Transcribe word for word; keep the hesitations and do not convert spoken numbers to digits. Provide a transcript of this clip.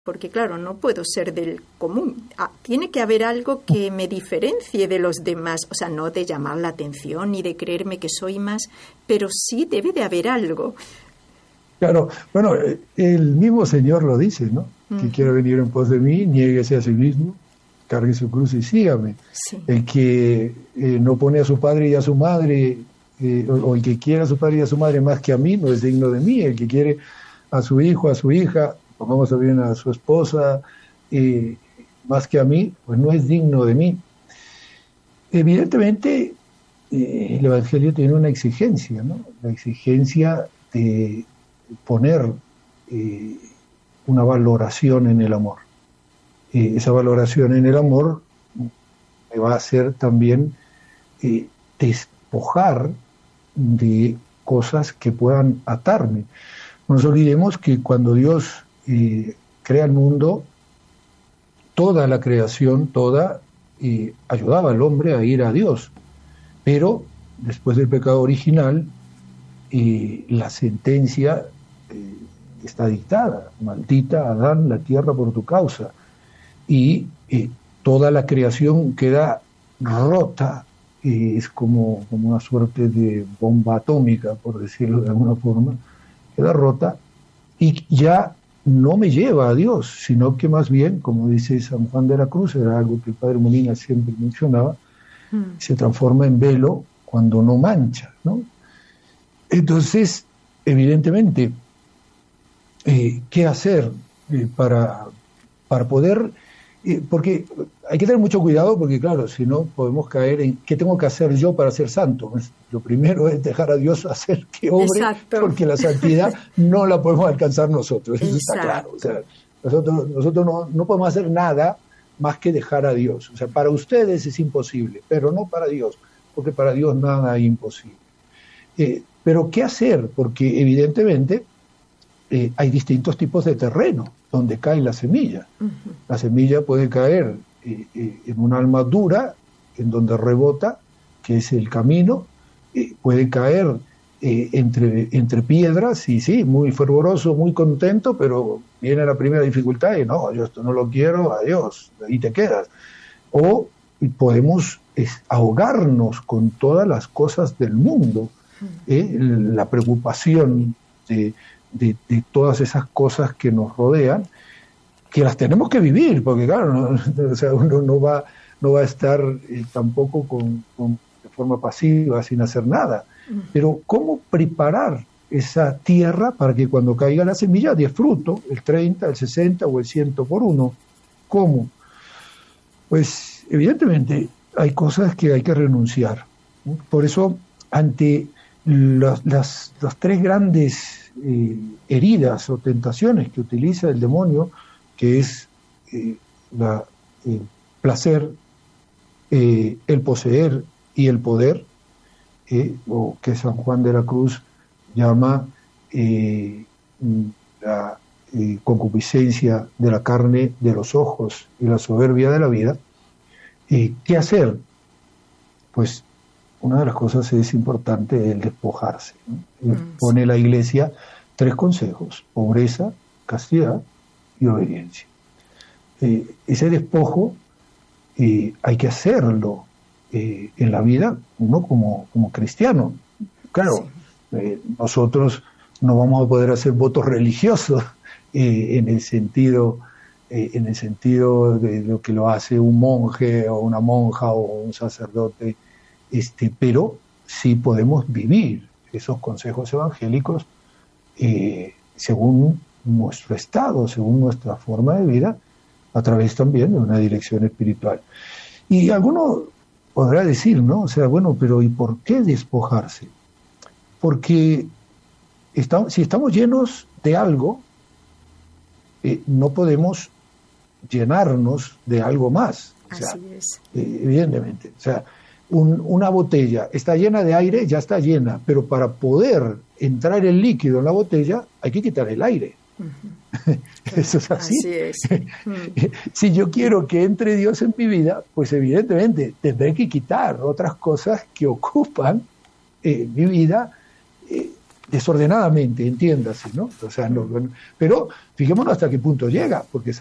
porque claro, no puedo ser del común. Ah, tiene que haber algo que me diferencie de los demás, o sea, no de llamar la atención ni de creerme que soy más, pero sí debe de haber algo. Claro, bueno, el mismo Señor lo dice, ¿no? Uh-huh. Que quiera venir en pos de mí, niéguese a sí mismo, cargue su cruz y sígame. Sí. El que eh, no pone a su padre y a su madre, eh, o, o el que quiera a su padre y a su madre más que a mí, no es digno de mí. El que quiere a su hijo, a su hija, pongamos también a su esposa, eh, más que a mí, pues no es digno de mí. Evidentemente, eh, el Evangelio tiene una exigencia, ¿no? La exigencia de poner eh, una valoración en el amor. Eh, esa valoración en el amor me va a hacer también eh, despojar de cosas que puedan atarme. No nos olvidemos que cuando Dios eh, crea el mundo, toda la creación, toda, eh, ayudaba al hombre a ir a Dios. Pero después del pecado original, eh, la sentencia eh, está dictada. Maldita Adán la tierra por tu causa. Y eh, toda la creación queda rota, eh, es como, como una suerte de bomba atómica, por decirlo de alguna forma, queda rota y ya no me lleva a Dios, sino que más bien, como dice San Juan de la Cruz, era algo que el padre Molina siempre mencionaba, mm. se transforma en velo cuando no mancha, ¿no? Entonces, evidentemente, eh, ¿qué hacer eh, para, para poder... Eh, porque hay que tener mucho cuidado, porque claro, si no podemos caer en ¿qué tengo que hacer yo para ser santo? Lo primero es dejar a Dios hacer que obre. Exacto. Porque la santidad no la podemos alcanzar nosotros, eso Exacto. está claro. O sea, nosotros nosotros no, no podemos hacer nada más que dejar a Dios. O sea, para ustedes es imposible, pero no para Dios, porque para Dios nada es imposible. Eh, pero ¿qué hacer? Porque evidentemente eh, hay distintos tipos de terreno donde cae la semilla. Uh-huh. La semilla puede caer eh, eh, en un alma dura, en donde rebota, que es el camino, eh, puede caer eh, entre, entre piedras, y sí, muy fervoroso, muy contento, pero viene la primera dificultad y no, yo esto no lo quiero, adiós, ahí te quedas. O podemos es, ahogarnos con todas las cosas del mundo, eh, la preocupación de De, de todas esas cosas que nos rodean, que las tenemos que vivir, porque claro, no, o sea, uno no va, no va a estar eh, tampoco con, con, de forma pasiva, sin hacer nada. Pero ¿cómo preparar esa tierra para que cuando caiga la semilla dé fruto, el treinta, el sesenta o el cien por uno? ¿Cómo? Pues evidentemente hay cosas que hay que renunciar. Por eso, ante las, las, las tres grandes Eh, heridas o tentaciones que utiliza el demonio, que es eh, la, el placer, eh, el poseer y el poder, eh, o que San Juan de la Cruz llama eh, la eh, concupiscencia de la carne, de los ojos y la soberbia de la vida. Eh, ¿qué hacer? Pues una de las cosas es importante el despojarse, ¿no? Mm. Pone la Iglesia tres consejos: pobreza, castidad y obediencia. Eh, ese despojo eh, hay que hacerlo eh, en la vida, uno como, como cristiano. Claro, sí. eh, nosotros no vamos a poder hacer votos religiosos eh, en el sentido, eh, en el sentido de lo que lo hace un monje o una monja o un sacerdote. Este, pero sí podemos vivir esos consejos evangélicos eh, según nuestro estado, según nuestra forma de vida, a través también de una dirección espiritual. Y alguno podrá decir, ¿no? O sea, bueno, pero ¿y por qué despojarse? Porque está, si estamos llenos de algo, eh, no podemos llenarnos de algo más. O sea, Así es. Eh, evidentemente. O sea, Un, una botella está llena de aire, ya está llena, pero para poder entrar el líquido en la botella hay que quitar el aire. Uh-huh. Eso es así. Así es. Uh-huh. Si yo quiero que entre Dios en mi vida, pues evidentemente tendré que quitar otras cosas que ocupan eh, mi vida, eh, desordenadamente, entiéndase, ¿no? O sea, no, pero fijémonos hasta qué punto llega, porque